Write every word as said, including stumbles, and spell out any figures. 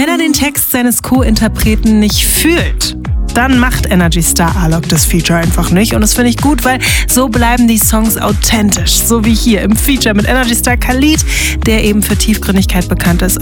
Wenn er den Text seines Co-Interpreten nicht fühlt, dann macht Energy Star Alok das Feature einfach nicht. Und das finde ich gut, weil so bleiben die Songs authentisch. So wie hier im Feature mit Energy Star Khalid, der eben für Tiefgründigkeit bekannt ist.